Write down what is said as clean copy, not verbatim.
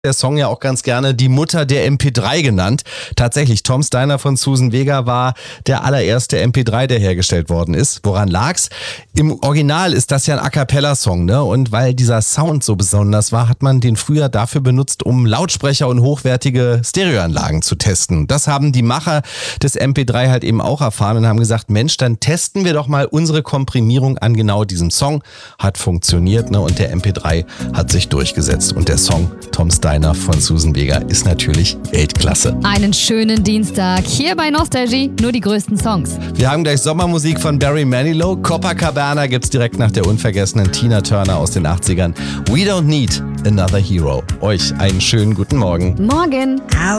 Der Song ja auch ganz gerne die Mutter der MP3 genannt. Tatsächlich, Tom Steiner von Suzanne Vega war der allererste MP3, der hergestellt worden ist. Woran lag's? Im Original ist das ja ein A-Cappella-Song, ne? Und weil dieser Sound so besonders war, hat man den früher dafür benutzt, um Lautsprecher und hochwertige Stereoanlagen zu testen. Das haben die Macher des MP3 halt eben auch erfahren und haben gesagt, Mensch, dann testen wir doch mal unsere Komprimierung an genau diesem Song. Hat funktioniert, ne? Und der MP3 hat sich durchgesetzt. Und der Song Tom Steiner von Suzanne Vega ist natürlich Weltklasse. Einen schönen Dienstag hier bei Nostalgie, nur die größten Songs. Wir haben gleich Sommermusik von Barry Manilow. Copacabana gibt's direkt nach der unvergessenen Tina Turner aus den 80ern. We don't need another hero. Euch einen schönen guten Morgen. Morgen.